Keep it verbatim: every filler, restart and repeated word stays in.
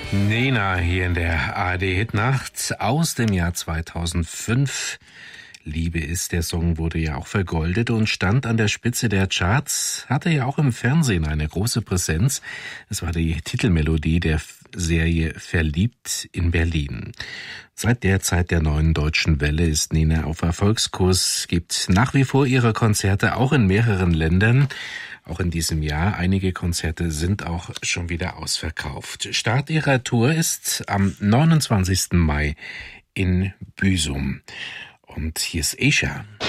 Nena hier in der A R D-Hitnacht aus dem Jahr zweitausendfünf. Liebe ist, der Song wurde ja auch vergoldet und stand an der Spitze der Charts, hatte ja auch im Fernsehen eine große Präsenz. Es war die Titelmelodie der Serie Verliebt in Berlin. Seit der Zeit der neuen deutschen Welle ist Nena auf Erfolgskurs, gibt nach wie vor ihre Konzerte auch in mehreren Ländern. Auch in diesem Jahr. Einige Konzerte sind auch schon wieder ausverkauft. Start ihrer Tour ist am neunundzwanzigsten Mai in Büsum. Und hier ist Asia.